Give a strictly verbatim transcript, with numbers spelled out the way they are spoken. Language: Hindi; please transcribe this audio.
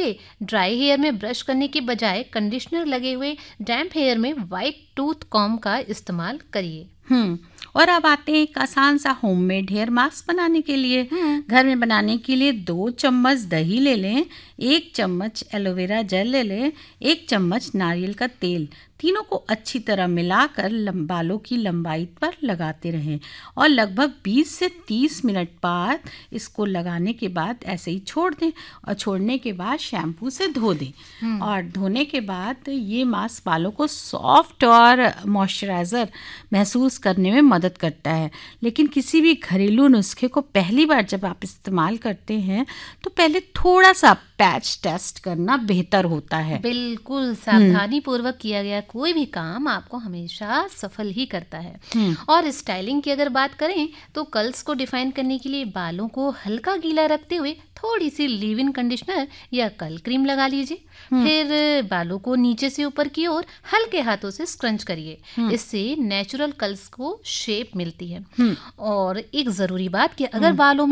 लिए ड्राई हेयर में ब्रश करने के बजाय कंडीशनर लगे हुए डैम्प हेयर में वाइट टूथ कॉम्ब का इस्तेमाल करिए। हम्म और अब आते हैं एक आसान सा होममेड हेयर मास्क बनाने के लिए। हम्म घर में बनाने के लिए दो चम्मच दही ले लें, एक चम्मच एलोवेरा जेल ले लें, एक चम्मच नारियल का तेल। तीनों को अच्छी तरह मिलाकर लम- बालों की लंबाई पर लगाते रहें और लगभग बीस से तीस मिनट बाद इसको लगाने के बाद ऐसे ही छोड़ दें और छोड़ने के बाद शैम्पू से धो दें। और धोने के बाद ये मास्क बालों को सॉफ्ट और मॉइस्चराइज़र महसूस करने में मदद करता है। लेकिन किसी भी घरेलू नुस्खे को पहली बार जब आप इस्तेमाल करते हैं तो पहले थोड़ा सा पैच टेस्ट करना बेहतर होता है। बिल्कुल सावधानी पूर्वक किया गया कोई भी काम आपको हमेशा सफल ही करता है। हम्म और स्टाइलिंग की अगर बात करें तो कर्ल्स को डिफाइन करने के लिए बालों को हल्का गीला रखते हुए थोड़ी सी लीव इन कंडीशनर या कर्ल क्रीम लगा लीजिए। फिर बालों को नीचे से ऊपर की ओर हल्के हाथों से स्क्रंच करिए। इससे नेचुरल कर्ल्स को शेप मिलती है। हम्म और एक ज़रूरी बात कि अगर बालों में